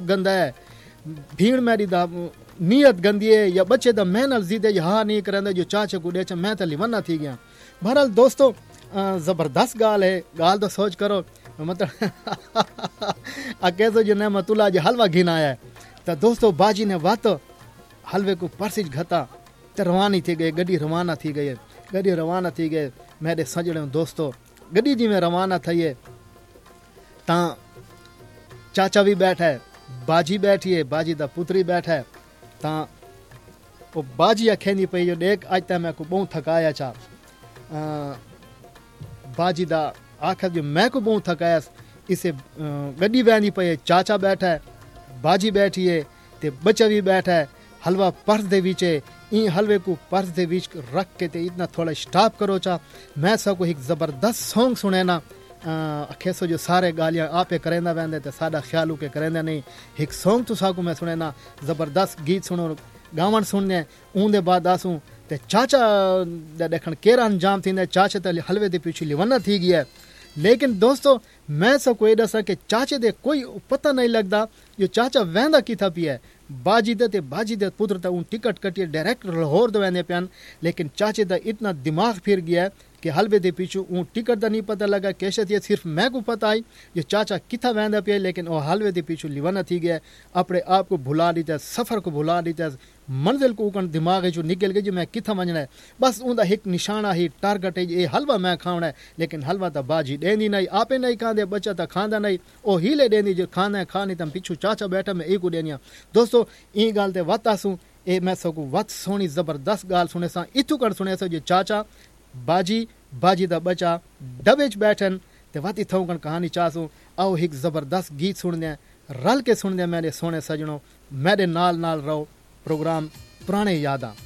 गंदा है, भीड़ मेरी दा नीयत गंदी है या बच्चे दा मेहनत जीदे या नहीं करंदा जो चाचा को देच मैं तो लिवना थी गया। बहरहाल दोस्तों ज़बरदस्त गाल है, गाल तो सोच करो मतलब अकेसो जो नेमतुल्लाह जो हलवा घिन आया है तो दोस्तों बाजी ने वात हलवे को परसिज घता तो रवानी थी गई, गड्डी रवाना थी गई, गड्डी रवाना थी गए मेरे सजड़े दोस्तों। गड्डी जी में रवाना थी है ता चाचा भी बैठा है, बाजी बैठी है, बाजी दा पुत्री बैठा है ता वो बाजी अखेंदी पई जो देख आज तक मैं को बहुत थकाया चा बाजी दा आखिर जो मैं को बहुत थकाया इसे गड्डी बहनी पई है, चाचा बैठा है, बाजी बैठी है ते बच्चा भी बैठा है, हलवा पर्स दे विच है, इन हलवे को पर्स दे विच रख के ते इतना थोड़ा स्टॉप करो चा मैं सबको एक जबरदस्त सॉन्ग सुने ना अखेसो जो सारे गालियां आपे करेंदा वेंदे ते साडा ख्याल के करेंदा नहीं, एक सॉन्ग तो साको मैं सुने ना जबरदस्त गीत सुनो गावण सुनने ऊंदे बाद आसूं ते चाचा दा देखण केरा अंजाम थींदे, चाचा ते हलवे दे पीछे लिवना थी गया। लेकिन दोस्तों मैं सबको ये दसा कि चाचे दे कोई पता नहीं लगता जो चाचा वेंदा किथा पिया है, बाजी दे पुत्र ता उन टिकट कटिए डायरेक्ट लाहौर दे वेंदे पियान, लेकिन चाचे दा इतना दिमाग फिर गया है कि हलवे दे पीछू उन टिकट दा नहीं पता लगा कैसे थी, सिर्फ मैं को पता आई जो चाचा किथा वेंदा पिया, लेकिन वो हलवे दे पीछू लिवाना थी गया, अपने आप को भुला दीता, सफर को भुला दीता, मंजिल को उकन दिमाग जो निकल गई जो मैं किथा वजना है, बस उनका एक निशाना ही टारगेट है ये हलवा मैं खाना है, लेकिन हलवा तो बाजी देंदी नहीं, आपे नहीं खाते, बच्चा तो खांदा नहीं, ओ हीले देंदी जो खाना है खानी तम पिछू चाचा बैठा मैं एक देनिया। दोस्तों ई गाल ते वत आसूं ए मैं सबको वत सोनी जबरदस्त गाल सुने सा इथू कर सुने सा जो चाचा बाजी दा बच्चा डबे च बैठन ते वत इथों कन कहानी चासूं आओ एक जबरदस्त गीत सुनदे रल के सुनदे मेरे सोने सजनों, मेरे नाल रहो प्रोग्राम पुराने यादां।